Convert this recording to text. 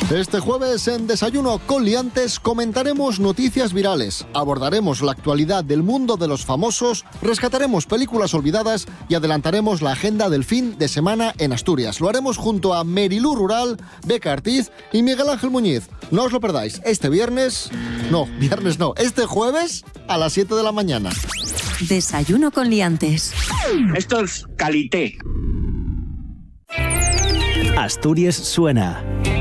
Este jueves en Desayuno con Liantes comentaremos noticias virales, abordaremos la actualidad del mundo de los famosos, rescataremos películas olvidadas y adelantaremos la agenda del fin de semana en Asturias. Lo haremos junto a Merilú Rural, Beca Artiz y Miguel Ángel Muñiz. No os lo perdáis, este jueves a las 7 de la mañana. Desayuno con Liantes. Esto es calité. Asturias suena.